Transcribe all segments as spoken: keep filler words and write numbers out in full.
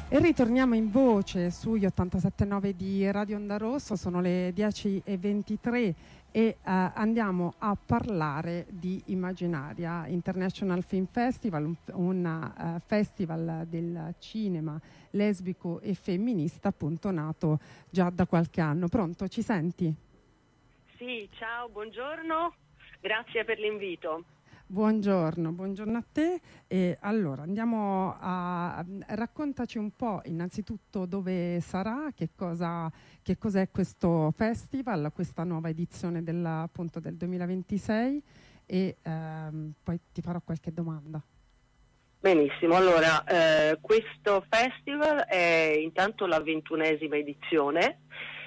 E ritorniamo in voce sugli ottantasette virgola nove di Radio Onda Rosso, sono le dieci e ventitré e uh, andiamo a parlare di Immaginaria International Film Festival, un, un uh, festival del cinema lesbico e femminista appunto nato già da qualche anno. Pronto, ci senti? Sì, ciao, buongiorno, grazie per l'invito. Buongiorno, buongiorno a te. E allora andiamo a, a raccontaci un po' innanzitutto dove sarà, che cosa che cos'è questo festival, questa nuova edizione della, appunto del duemilaventisei e ehm, poi ti farò qualche domanda. Benissimo, allora eh, questo festival è intanto la ventunesima edizione,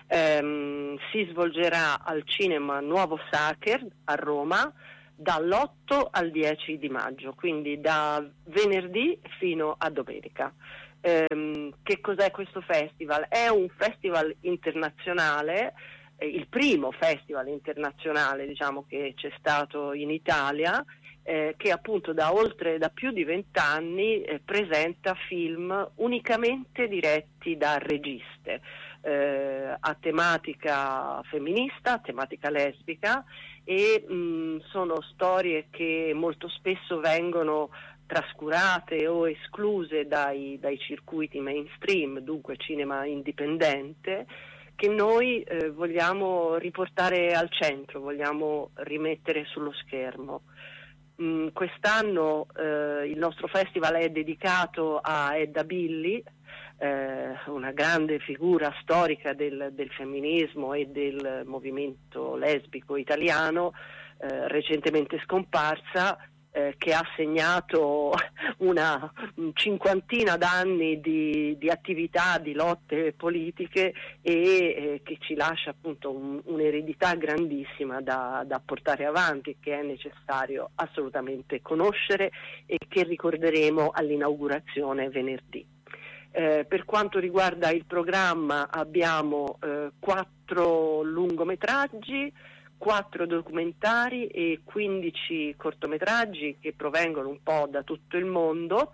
ehm, si svolgerà al Cinema Nuovo Sacher a Roma dall'otto al dieci di maggio, quindi da venerdì fino a domenica. Ehm, che cos'è questo festival? È un festival internazionale, eh, il primo festival internazionale, diciamo, che c'è stato in Italia, eh, che appunto da oltre da più di vent'anni eh, presenta film unicamente diretti da registe, eh, a tematica femminista, a tematica lesbica, e mh, sono storie che molto spesso vengono trascurate o escluse dai, dai circuiti mainstream, dunque cinema indipendente, che noi eh, vogliamo riportare al centro, vogliamo rimettere sullo schermo. Mh, quest'anno eh, il nostro festival è dedicato a Edda Billy, Eh, una grande figura storica del, del femminismo e del movimento lesbico italiano, eh, recentemente scomparsa, eh, che ha segnato una cinquantina d'anni di, di attività, di lotte politiche e eh, che ci lascia appunto un, un'eredità grandissima da, da portare avanti, che è necessario assolutamente conoscere e che ricorderemo all'inaugurazione venerdì. Eh, per quanto riguarda il programma abbiamo eh, quattro lungometraggi, quattro documentari e quindici cortometraggi che provengono un po' da tutto il mondo.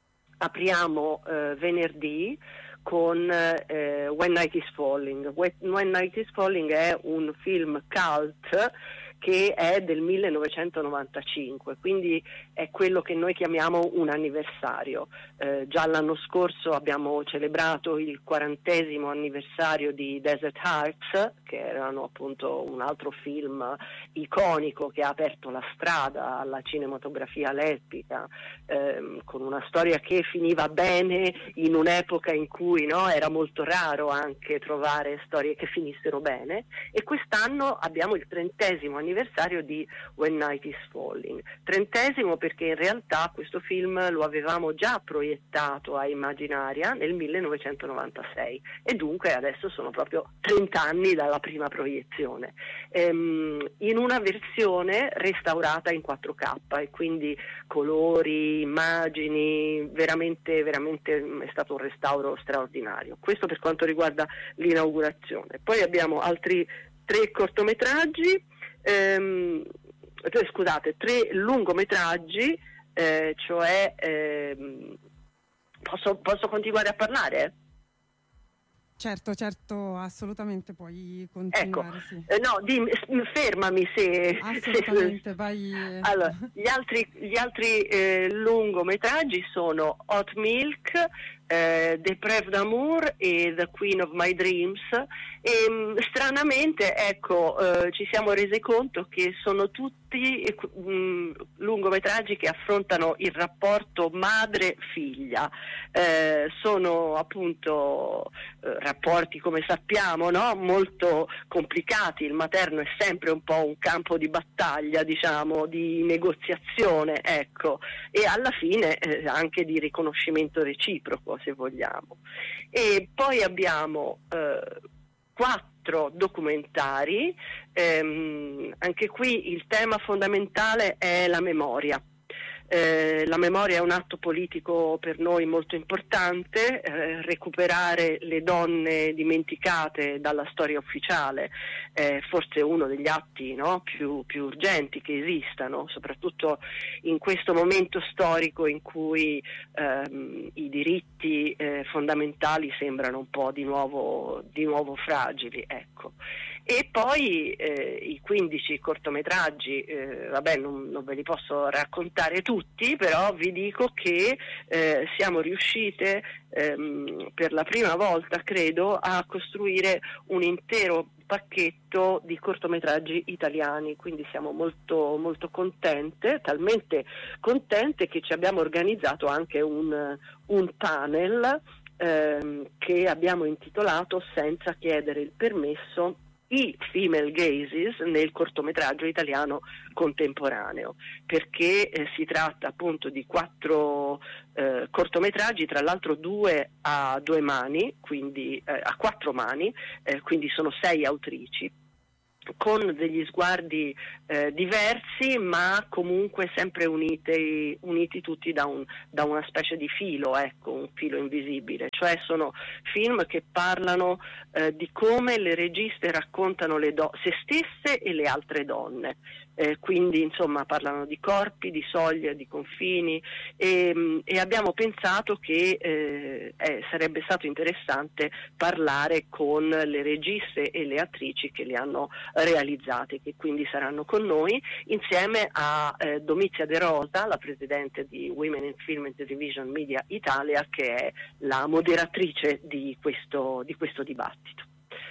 Apriamo eh, venerdì con eh, When Night is Falling. When Night is Falling è un film cult che è del millenovecentonovantacinque, quindi è quello che noi chiamiamo un anniversario. Eh, già l'anno scorso abbiamo celebrato il quarantesimo anniversario di Desert Hearts, che erano appunto un altro film iconico che ha aperto la strada alla cinematografia lesbica, ehm, con una storia che finiva bene in un'epoca in cui no, era molto raro anche trovare storie che finissero bene, e quest'anno abbiamo il trentesimo anniversario di When Night is Falling. Trentesimo perché in realtà questo film lo avevamo già proiettato a Immaginaria nel millenovecentonovantasei e dunque adesso sono proprio trenta anni dalla prima proiezione, ehm, in una versione restaurata in quattro K e quindi colori, immagini, veramente, veramente è stato un restauro straordinario. Questo per quanto riguarda l'inaugurazione. Poi abbiamo altri tre cortometraggi, Ehm, scusate, tre lungometraggi, eh, cioè ehm, posso, posso continuare a parlare? Certo, certo, assolutamente puoi continuare. Ecco, sì. eh, no, dimmi, fermami se... Assolutamente, se, vai. Allora, gli altri, gli altri eh, lungometraggi sono Hot Milk, eh, Depraved D'amour e The Queen of My Dreams, e mh, stranamente ecco eh, ci siamo resi conto che sono tutti mh, lungometraggi che affrontano il rapporto madre-figlia, eh, sono appunto eh, rapporti, come sappiamo, no? Molto complicati. Il materno è sempre un po' un campo di battaglia, diciamo, di negoziazione, ecco, e alla fine eh, anche di riconoscimento reciproco, se vogliamo. E poi abbiamo eh, quattro documentari, ehm, anche qui il tema fondamentale è la memoria. Eh, la memoria è un atto politico per noi molto importante, eh, recuperare le donne dimenticate dalla storia ufficiale è forse uno degli atti, no, più, più urgenti che esistano, soprattutto in questo momento storico in cui ehm, i diritti eh, fondamentali sembrano un po' di nuovo, di nuovo fragili, ecco. E poi eh, i quindici cortometraggi, eh, vabbè non, non ve li posso raccontare tutti, però vi dico che eh, siamo riuscite ehm, per la prima volta, credo, a costruire un intero pacchetto di cortometraggi italiani, quindi siamo molto, molto contente, talmente contente che ci abbiamo organizzato anche un, un panel ehm, che abbiamo intitolato Senza chiedere il permesso, i female gazes nel cortometraggio italiano contemporaneo, perché eh, si tratta appunto di quattro eh, cortometraggi, tra l'altro due a due mani, quindi eh, a quattro mani, eh, quindi sono sei autrici, con degli sguardi eh, diversi, ma comunque sempre uniti, uniti tutti da, un, da una specie di filo, ecco, un filo invisibile. Cioè sono film che parlano eh, di come le registe raccontano le do- se stesse e le altre donne. Eh, quindi insomma parlano di corpi, di soglie, di confini e, e abbiamo pensato che eh, eh, sarebbe stato interessante parlare con le registe e le attrici che li hanno realizzati, che quindi saranno con noi, insieme a eh, Domizia De Rosa, la presidente di Women in Film and Television Media Italia, che è la moderatrice di questo, di questo dibattito.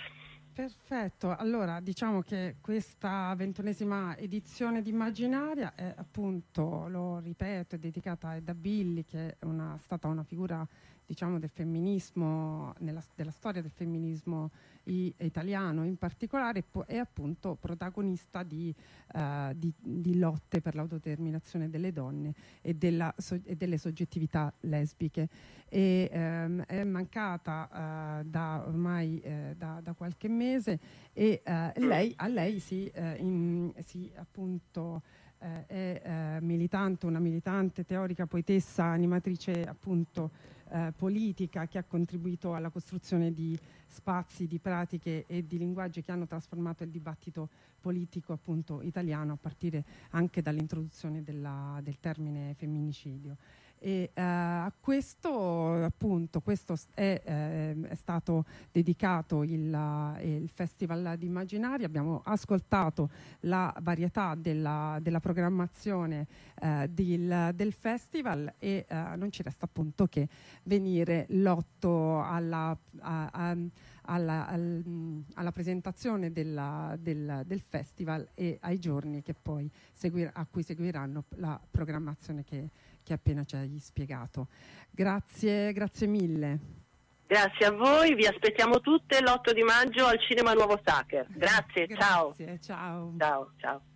Perfetto, allora diciamo che questa ventunesima edizione di Immaginaria è appunto, lo ripeto, è dedicata a Edda Billi, che è una, stata una figura, diciamo, del femminismo, nella, della storia del femminismo i, italiano in particolare, è appunto protagonista di, uh, di, di lotte per l'autodeterminazione delle donne e, della, so, e delle soggettività lesbiche. E, um, è mancata uh, da ormai uh, da, da qualche mese e uh, lei, a lei si, uh, in, si appunto uh, è uh, militante, una militante teorica, poetessa, animatrice appunto uh, politica, che ha contribuito alla costruzione di spazi, di pratiche e di linguaggi che hanno trasformato il dibattito politico appunto italiano, a partire anche dall'introduzione della, del termine femminicidio. E uh, a questo appunto questo è, eh, è stato dedicato il, uh, il Festival di Immaginaria. Abbiamo ascoltato la varietà della, della programmazione uh, del, del festival e uh, non ci resta appunto che venire l'otto alla, a, a, alla, al, alla presentazione della, del, del festival e ai giorni che poi seguir, a cui seguiranno la programmazione che che appena ci hai spiegato. Grazie, grazie mille. Grazie a voi, vi aspettiamo tutte l'otto di maggio al Cinema Nuovo Sacher. Grazie, grazie ciao. Ciao. Ciao, ciao.